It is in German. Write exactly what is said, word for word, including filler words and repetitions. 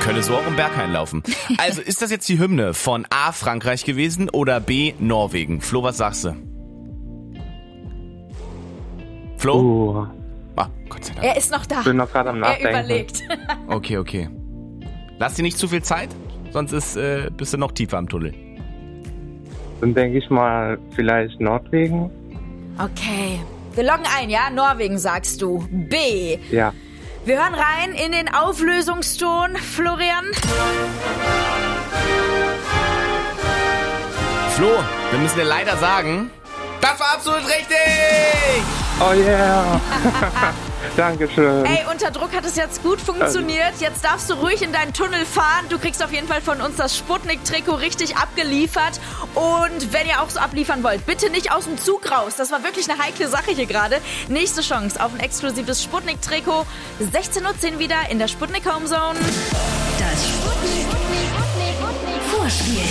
Könnte so auch im Berghain laufen. Also, ist das jetzt die Hymne von A, Frankreich gewesen oder B, Norwegen? Flo, was sagst du? Flo? Uh, Ah, Gott sei Dank. Er ist noch da. ich bin noch gerade am Er Nachdenken. überlegt. Okay, okay. Lass dir nicht zu viel Zeit, sonst ist, äh, bist du noch tiefer am Tunnel. Dann denke ich mal vielleicht Norwegen. Okay. Wir loggen ein, ja? Norwegen sagst du. B. Ja. Wir hören rein in den Auflösungston. Florian? Flo, wir müssen dir leider sagen, das war absolut richtig! Oh yeah. Dankeschön. Ey, unter Druck hat es jetzt gut funktioniert. Jetzt darfst du ruhig in deinen Tunnel fahren. Du kriegst auf jeden Fall von uns das Sputnik-Trikot richtig abgeliefert. Und wenn ihr auch so abliefern wollt, bitte nicht aus dem Zug raus. Das war wirklich eine heikle Sache hier gerade. Nächste Chance auf ein exklusives Sputnik-Trikot. sechzehn Uhr zehn wieder in der Sputnik Homezone. Das Sputnik Vorspiel.